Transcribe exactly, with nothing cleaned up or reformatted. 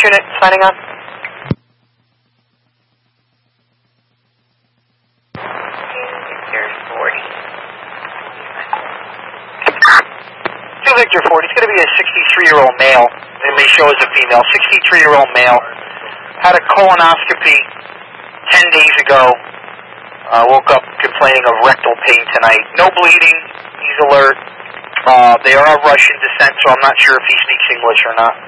unit, signing on. Victor forty. Two Victor forty, it's going to be a sixty-three-year-old male. It may show as a female. sixty-three-year-old male. Had a colonoscopy ten days ago. Uh, woke up complaining of rectal pain tonight. No bleeding. He's alert. Uh, they are of Russian descent, so I'm not sure if he speaks English or not.